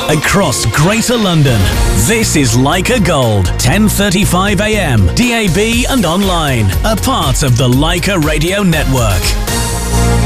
across Greater London. This is Leica Gold, 10:35 a.m. DAB and online. A part of the Leica Radio Network.